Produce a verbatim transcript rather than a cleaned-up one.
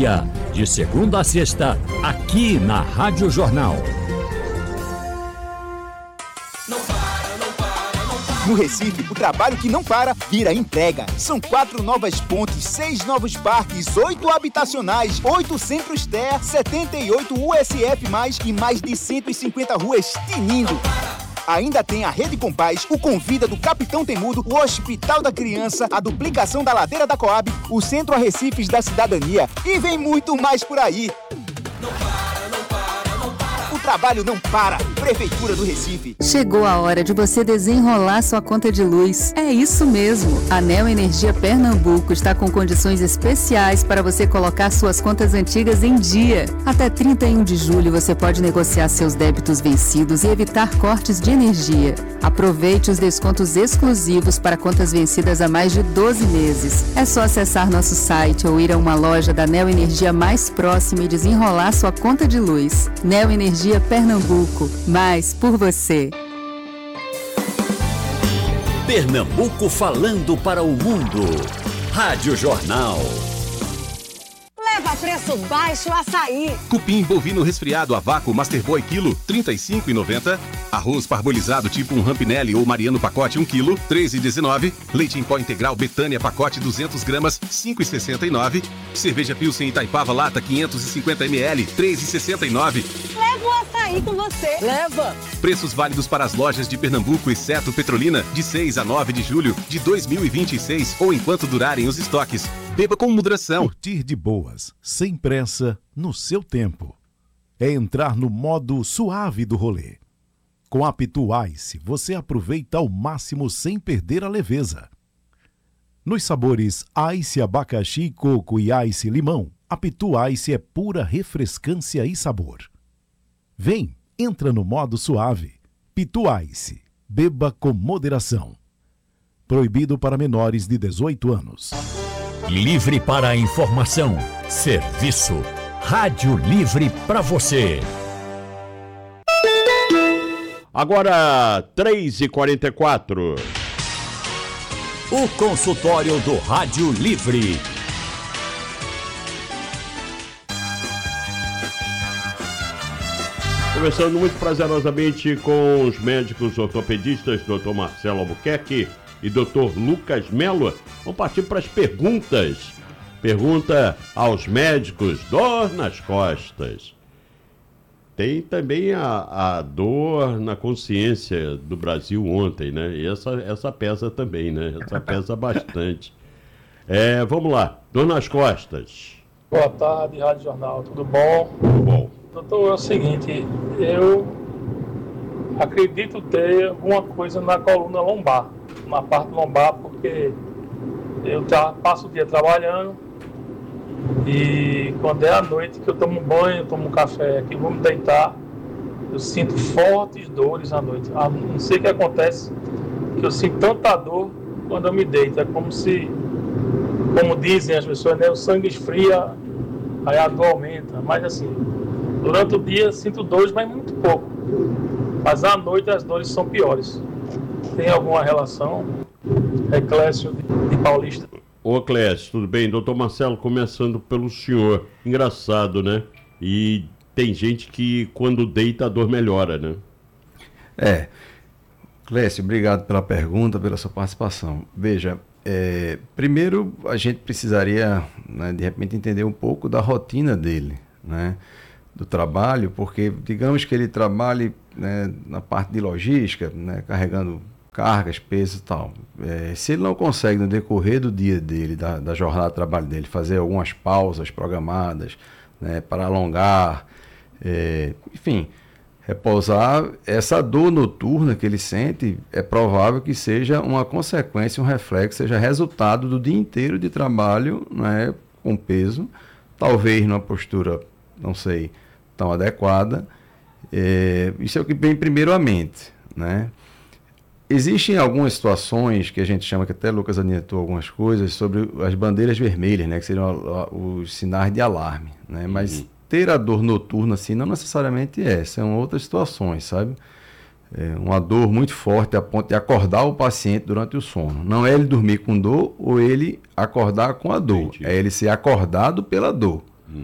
meia, de segunda a sexta, aqui na Rádio Jornal. No Recife, o trabalho que não para vira entrega. São quatro novas pontes, seis novos parques, oito habitacionais, oito centros T E A, setenta e oito U S F mais, e mais de cento e cinquenta ruas tinindo. Ainda tem a Rede Compaz, o Convida do Capitão Temudo, o Hospital da Criança, a duplicação da Ladeira da Coab, o Centro Arrecifes da Cidadania. E vem muito mais por aí. O trabalho não para. Prefeitura do Recife. Chegou a hora de você desenrolar sua conta de luz. É isso mesmo. A Neo Energia Pernambuco está com condições especiais para você colocar suas contas antigas em dia. Até trinta e um de julho você pode negociar seus débitos vencidos e evitar cortes de energia. Aproveite os descontos exclusivos para contas vencidas há mais de doze meses. É só acessar nosso site ou ir a uma loja da Neo Energia mais próxima e desenrolar sua conta de luz. Neo Energia Pernambuco. Mais por você. Pernambuco falando para o mundo. Rádio Jornal. Leva preço baixo açaí. Cupim bovino resfriado a vácuo Master Boy quilo, trinta e cinco reais e noventa centavos. Arroz parbolizado tipo um Rampinelli ou Mariano pacote um quilo, treze reais e dezenove centavos. Leite em pó integral Betânia pacote duzentas gramas, cinco reais e sessenta e nove centavos. Cerveja Pilsen Itaipava lata quinhentos e cinquenta mililitros, três reais e sessenta e nove centavos. Leva o açaí com você. Leva. Preços válidos para as lojas de Pernambuco, exceto Petrolina, de seis a nove de julho de dois mil e vinte e seis ou enquanto durarem os estoques. Beba com moderação. Curtir de boas, sem pressa, no seu tempo. É entrar no modo suave do rolê. Com a Pitu Ice, você aproveita ao máximo sem perder a leveza. Nos sabores Ice Abacaxi, Coco e Ice Limão, a Pitu Ice é pura refrescância e sabor. Vem, entra no modo suave. Pitu Ice, beba com moderação. Proibido para menores de dezoito anos. Livre para a informação, serviço. Rádio Livre para você. Agora, três e quarenta e quatro. O consultório do Rádio Livre. Conversando muito prazerosamente com os médicos ortopedistas, doutor Marcelo Albuquerque e doutor Lucas Melo. Vamos partir para as perguntas. Pergunta aos médicos: dor nas costas. Tem também a, a dor na consciência do Brasil ontem, né? E essa, essa pesa também, né? Essa pesa bastante. É, vamos lá, dor nas costas. Boa tarde, Rádio Jornal, tudo bom? Tudo bom. Doutor, é o seguinte, eu acredito ter alguma coisa na coluna lombar, na parte lombar, porque eu tá, passo o dia trabalhando e quando é à noite que eu tomo banho, tomo um café, que eu vou me deitar, eu sinto fortes dores à noite. Ah, não sei o que acontece, que eu sinto tanta dor quando eu me deito. É como se, como dizem as pessoas, né, o sangue esfria, aí a dor aumenta. Mas assim, durante o dia eu sinto dores, mas muito pouco. Mas à noite as dores são piores. Tem alguma relação? É Clécio de Paulista. Ô Clécio, tudo bem? Doutor Marcelo, começando pelo senhor. Engraçado, né? E tem gente que quando deita a dor melhora, né? É. Clécio, obrigado pela pergunta, pela sua participação. Veja, é, primeiro a gente precisaria, né, de repente, entender um pouco da rotina dele, né? Do trabalho, porque digamos que ele trabalhe, né, na parte de logística, né, carregando cargas, pesos e tal. É, se ele não consegue, no decorrer do dia dele, da, da jornada de trabalho dele, fazer algumas pausas programadas, né, para alongar, é, enfim, repousar, essa dor noturna que ele sente, é provável que seja uma consequência, um reflexo, seja resultado do dia inteiro de trabalho, né, com peso, talvez numa postura, não sei, tão adequada. É, isso é o que vem primeiro à mente, né? Existem algumas situações que a gente chama, que até Lucas adiantou algumas coisas, sobre as bandeiras vermelhas, né, que seriam os sinais de alarme, né? Mas uhum. ter a dor noturna assim não necessariamente é, são outras situações, sabe? É uma dor muito forte a ponto de acordar o paciente durante o sono. Não é ele dormir com dor ou ele acordar com a dor, Entendi. É ele ser acordado pela dor.